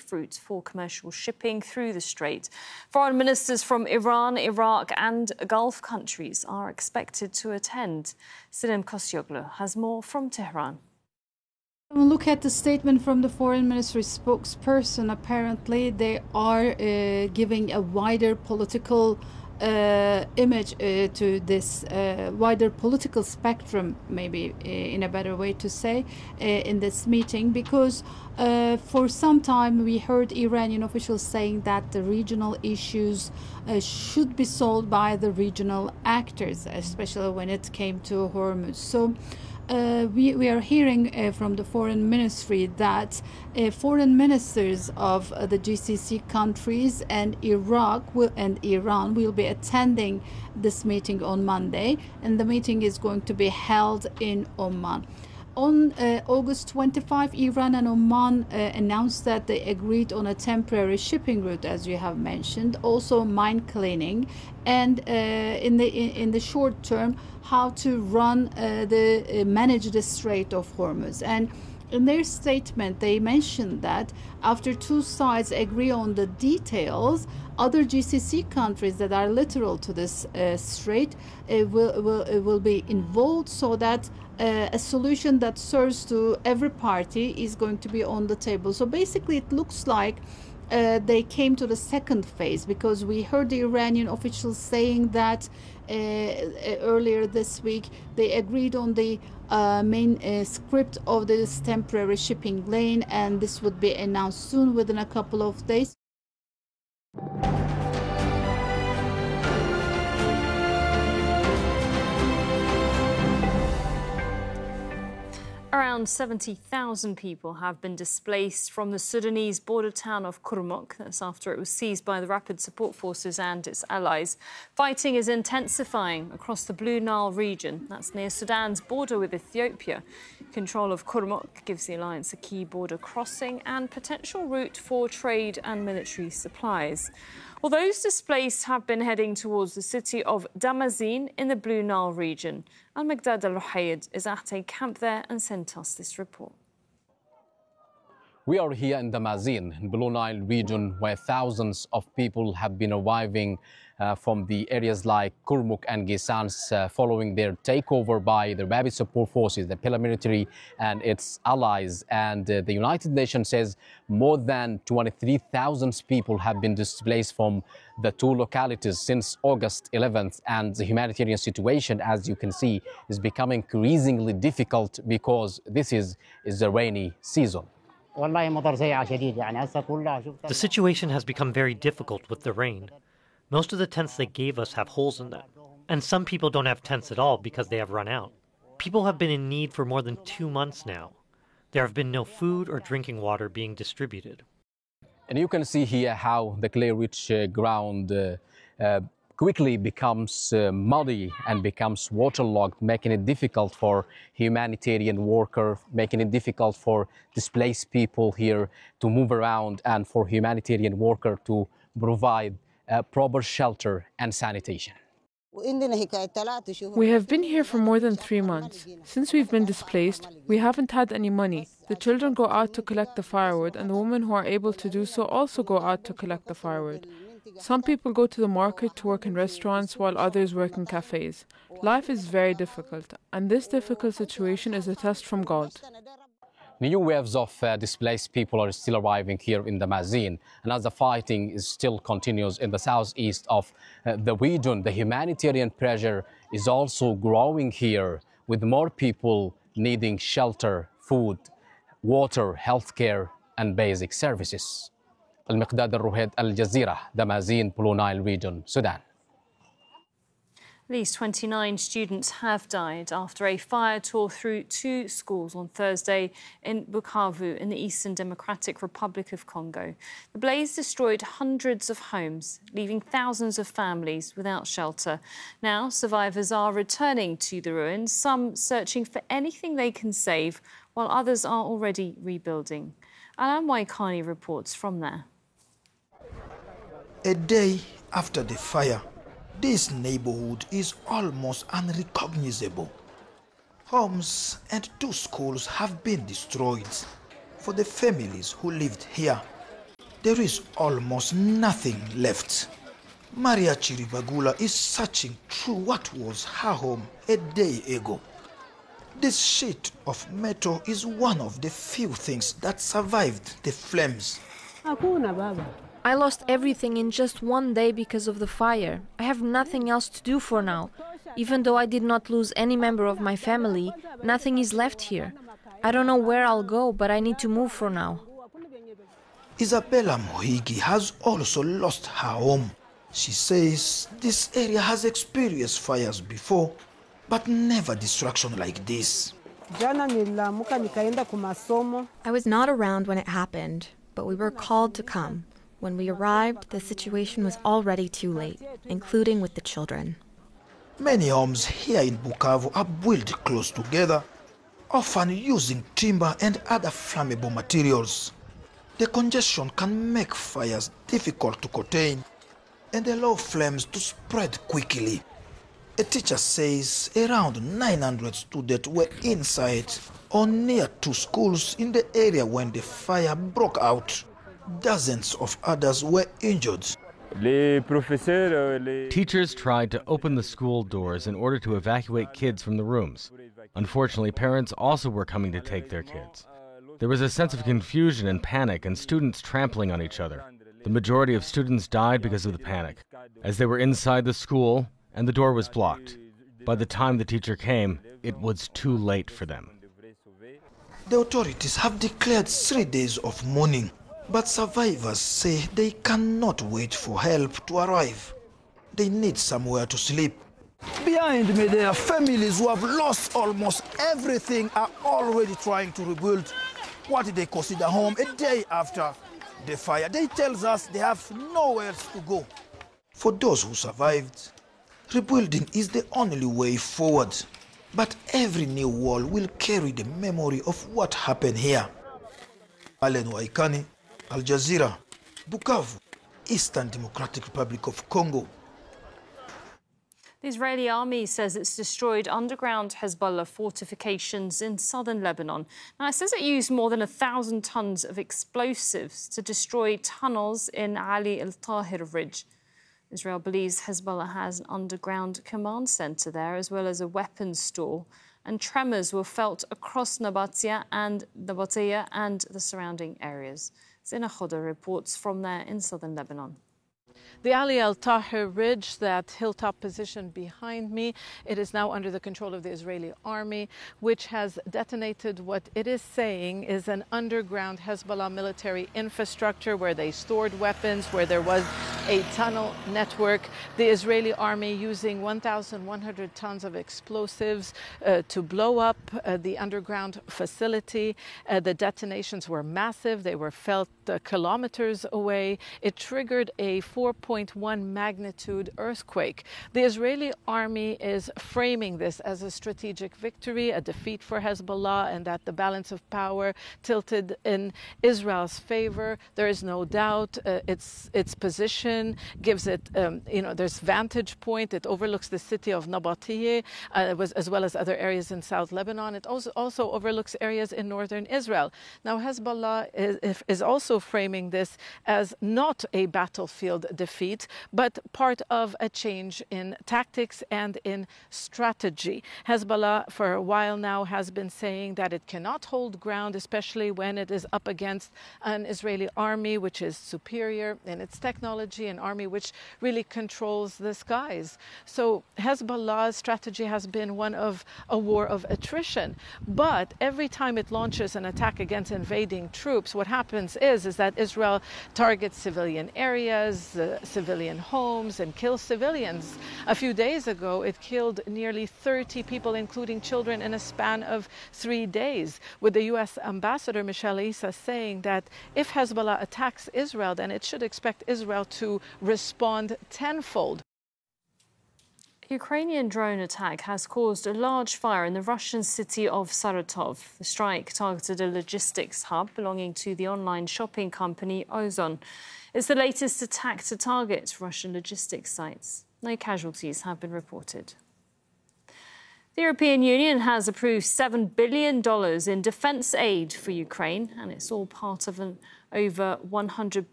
safe route for commercial shipping through the strait. Foreign ministers from Iran, Iraq and Gulf countries are expected to attend. Sinem Koscioglu has more from Tehran. Look at the statement from the foreign ministry spokesperson. Apparently, they are giving a wider political image to this wider political spectrum, maybe in a better way to say, in this meeting, because for some time we heard Iranian officials saying that the regional issues should be solved by the regional actors, especially when it came to Hormuz. So we are hearing from the foreign ministry that foreign ministers of the GCC countries and Iraq and Iran will be attending this meeting on Monday, and the meeting is going to be held in Oman. On August 25, Iran and Oman announced that they agreed on a temporary shipping route, as you have mentioned, also mine cleaning, and in the short term, how to manage the Strait of Hormuz. And in their statement, they mentioned that after two sides agree on the details, other GCC countries that are littoral to this strait will be involved, so that a solution that serves to every party is going to be on the table. So basically, it looks like they came to the second phase, because we heard the Iranian officials saying that earlier this week they agreed on the main script of this temporary shipping lane, and this would be announced soon, within a couple of days. Around 70,000 people have been displaced from the Sudanese border town of Kurmuk. That's after it was seized by the Rapid Support Forces and its allies. Fighting is intensifying across the Blue Nile region. That's near Sudan's border with Ethiopia. Control of Kurmuk gives the alliance a key border crossing and potential route for trade and military supplies. Well, those displaced have been heading towards the city of Damazin in the Blue Nile region. Al-Miqdad Al-Ruhayd is at a camp there and sent us this report. We are here in Damazin, in Blue Nile region, where thousands of people have been arriving from the areas like Kurmuk and Gisans following their takeover by the Rapid Support Forces, the paramilitary and its allies. And the United Nations says more than 23,000 people have been displaced from the two localities since August 11th. And the humanitarian situation, as you can see, is becoming increasingly difficult because this is the rainy season. The situation has become very difficult with the rain. Most of the tents they gave us have holes in them, and some people don't have tents at all because they have run out. People have been in need for more than 2 months now. There have been no food or drinking water being distributed. And you can see here how the clay-rich ground quickly becomes muddy and becomes waterlogged, making it difficult for humanitarian workers, making it difficult for displaced people here to move around, and for humanitarian workers to provide proper shelter and sanitation. We have been here for more than 3 months. Since we've been displaced, we haven't had any money. The children go out to collect the firewood, and the women who are able to do so also go out to collect the firewood. Some people go to the market to work in restaurants, while others work in cafes. Life is very difficult, and this difficult situation is a test from God. New waves of displaced people are still arriving here in Damazin, and as the fighting still continues in the southeast of the region, the humanitarian pressure is also growing here, with more people needing shelter, food, water, healthcare, and basic services. Al-Miqdad Al-Ruhayd, Al Jazeera, Damazin, Blue Nile region, Sudan. At least 29 students have died after a fire tore through 2 schools on Thursday in Bukavu in the Eastern Democratic Republic of Congo. The blaze destroyed hundreds of homes, leaving thousands of families without shelter. Now, survivors are returning to the ruins, some searching for anything they can save, while others are already rebuilding. Alan Waikani reports from there. A day after the fire, this neighborhood is almost unrecognizable. Homes and 2 schools have been destroyed for the families who lived here. there is almost nothing left. Maria Chiribagula is searching through what was her home a day ago. This sheet of metal is one of the few things that survived the flames. I lost everything in just one day because of the fire. I have nothing else to do for now. Even though I did not lose any member of my family, nothing is left here. I don't know where I'll go, but I need to move for now. Isabella Mohigi has also lost her home. She says this area has experienced fires before, but never destruction like this. I was not around when it happened, but we were called to come. When we arrived, the situation was already too late, including with the children. Many homes here in Bukavu are built close together, often using timber and other flammable materials. The congestion can make fires difficult to contain and allow flames to spread quickly. A teacher says around 900 students were inside or near 2 schools in the area when the fire broke out. Dozens of others were injured. Teachers tried to open the school doors in order to evacuate kids from the rooms. Unfortunately, parents also were coming to take their kids. There was a sense of confusion and panic and students trampling on each other. The majority of students died because of the panic, as they were inside the school and the door was blocked. By the time the teacher came, it was too late for them. The authorities have declared 3 days of mourning, but survivors say they cannot wait for help to arrive. They need somewhere to sleep. Behind me, there are families who have lost almost everything are already trying to rebuild what they consider home a day after the fire. They tell us they have nowhere to go. For those who survived, rebuilding is the only way forward. But every new wall will carry the memory of what happened here. Alen Waikani, Al Jazeera, Bukavu, Eastern Democratic Republic of Congo. The Israeli army says it's destroyed underground Hezbollah fortifications in southern Lebanon. Now, it says it used more than 1,000 tons of explosives to destroy tunnels in Ali al-Tahir Ridge. Israel believes Hezbollah has an underground command centre there, as well as a weapons store. And tremors were felt across Nabatea and the surrounding areas. Zina Khoda reports from there in southern Lebanon. The Ali al-Tahir Ridge, that hilltop position behind me, it is now under the control of the Israeli army, which has detonated what it is saying is an underground Hezbollah military infrastructure where they stored weapons, where there was a tunnel network. The Israeli army using 1,100 tons of explosives to blow up the underground facility. The detonations were massive. They were felt kilometers away. It triggered a 4.1 magnitude earthquake. The Israeli army is framing this as a strategic victory, a defeat for Hezbollah, and that the balance of power tilted in Israel's favor. There is no doubt its position gives it, there's vantage point. It overlooks the city of Nabatea, as well as other areas in South Lebanon. It also overlooks areas in northern Israel. Now, Hezbollah is also framing this as not a battlefield defeat, but part of a change in tactics and in strategy. Hezbollah, for a while now, has been saying that it cannot hold ground, especially when it is up against an Israeli army which is superior in its technology, an army which really controls the skies. So Hezbollah's strategy has been one of a war of attrition. But every time it launches an attack against invading troops, what happens is that Israel targets civilian areas, civilian homes, and kills civilians. A few days ago, it killed nearly 30 people, including children, in a span of 3 days, with the U.S. ambassador Michelle Issa saying that if Hezbollah attacks Israel, then it should expect Israel to respond tenfold. Ukrainian drone attack has caused a large fire in the Russian city of Saratov. The strike targeted a logistics hub belonging to the online shopping company Ozon. It's the latest attack to target Russian logistics sites. No casualties have been reported. The European Union has approved $7 billion in defence aid for Ukraine, and it's all part of an over $100